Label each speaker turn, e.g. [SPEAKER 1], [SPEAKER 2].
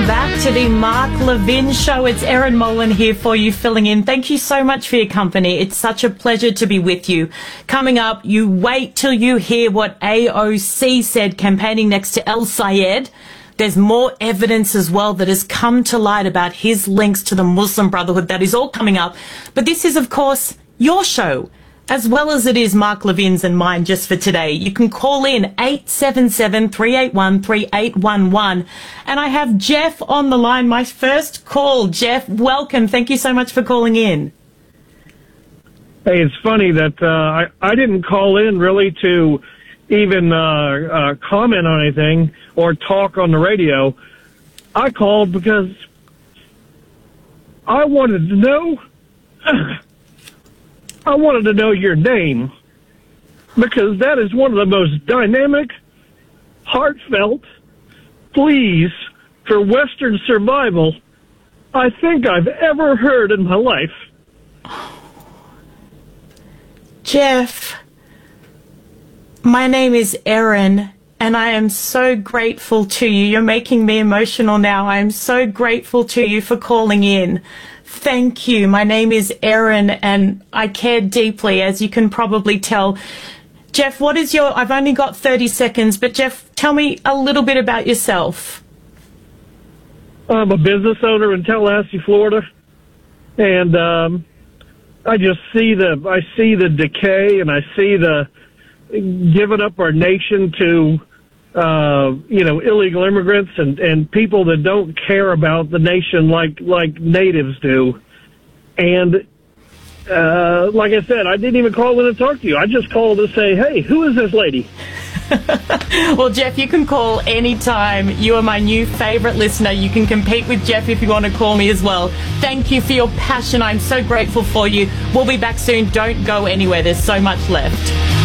[SPEAKER 1] welcome back to the Mark Levin Show. It's Erin Molan here for you, filling in. Thank you so much for your company. It's such a pleasure to be with you. Coming up, you wait till you hear what AOC said campaigning next to El Sayed. There's more evidence as well that has come to light about his links to the Muslim Brotherhood. That is all coming up. But this is, of course, your show, as well as it is Mark Levin's and mine just for today. You can call in 877-381-3811. And I have Jeff on the line, my first call. Jeff, welcome. Thank you so much for calling in.
[SPEAKER 2] Hey, it's funny that I didn't call in really to even comment on anything or talk on the radio. I called because I wanted to know... I wanted to know your name, because that is one of the most dynamic, heartfelt pleas for Western survival I think I've ever heard in my life.
[SPEAKER 1] Jeff, my name is Erin, and I am so grateful to you. You're making me emotional now. I am so grateful to you for calling in. Thank you. My name is Erin, and I care deeply, as you can probably tell. Jeff, what is your... I've only got 30 seconds, but Jeff, tell me a little bit about yourself.
[SPEAKER 2] I'm a business owner in Tallahassee, Florida, and I just see the decay, and I see the giving up our nation to illegal immigrants and people that don't care about the nation like natives do. And like I said, I didn't even call in to talk to you. I just called to say, hey, who is this lady?
[SPEAKER 1] Well, Jeff, you can call anytime. You are my new favorite listener. You can compete with Jeff if you want to call me as well. Thank you for your passion. I'm so grateful for you. We'll be back soon. Don't go anywhere. There's so much left.